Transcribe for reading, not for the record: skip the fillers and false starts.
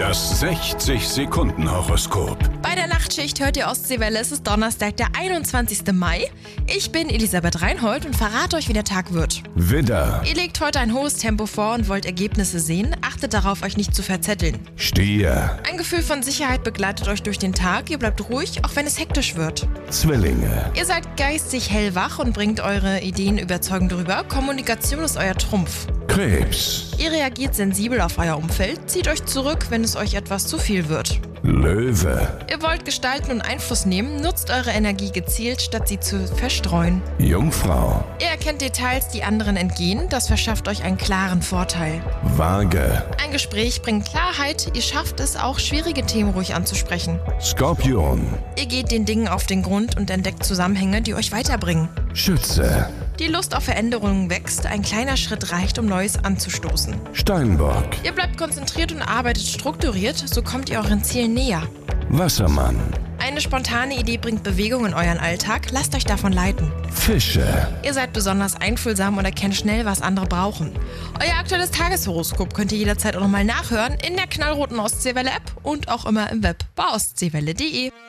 Das 60-Sekunden-Horoskop. Bei der Nachtschicht hört ihr Ostseewelle. Es ist Donnerstag, der 21. Mai. Ich bin Elisabeth Reinhold und verrate euch, wie der Tag wird. Widder, Ihr legt heute ein hohes Tempo vor und wollt Ergebnisse sehen. Achtet darauf, euch nicht zu verzetteln. Stier, Ein Gefühl von Sicherheit begleitet euch durch den Tag. Ihr bleibt ruhig, auch wenn es hektisch wird. Zwillinge, Ihr seid geistig hellwach und bringt eure Ideen überzeugend rüber. Kommunikation ist euer Trumpf. Krebs, Ihr reagiert sensibel auf euer Umfeld. Zieht euch zurück, wenn es euch etwas zu viel wird. Löwe, Ihr wollt gestalten und Einfluss nehmen. Nutzt eure Energie gezielt, statt sie zu verstreuen. Jungfrau, Ihr erkennt Details, die anderen entgehen. Das verschafft euch einen klaren Vorteil. Waage, Ein Gespräch bringt Klarheit. Ihr schafft es auch, schwierige Themen ruhig anzusprechen. Skorpion, Ihr geht den Dingen auf den Grund und entdeckt Zusammenhänge, die euch weiterbringen. Schütze, Die Lust auf Veränderungen wächst. Ein kleiner Schritt reicht, um Neues anzustoßen. Steinbock, Ihr bleibt konzentriert und arbeitet strukturiert. So kommt ihr euren Zielen näher. Wassermann, Eine spontane Idee bringt Bewegung in euren Alltag. Lasst euch davon leiten. Fische. Ihr seid besonders einfühlsam und erkennt schnell, was andere brauchen. Euer aktuelles Tageshoroskop könnt ihr jederzeit auch nochmal nachhören in der knallroten Ostseewelle-App und auch immer im Web bei ostseewelle.de.